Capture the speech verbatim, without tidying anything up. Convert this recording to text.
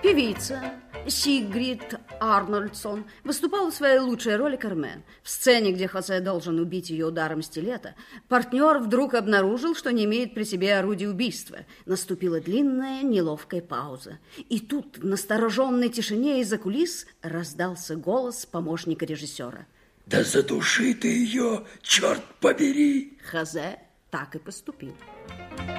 Певица Сигрид Арнольдсон выступала в своей лучшей роли Кармен. В сцене, где Хосе должен убить ее ударом стилета, партнер вдруг обнаружил, что не имеет при себе орудия убийства. Наступила длинная, неловкая пауза. И тут в настороженной тишине из-за кулис раздался голос помощника режиссера. Да задуши ты ее, черт побери! Хосе так и поступил.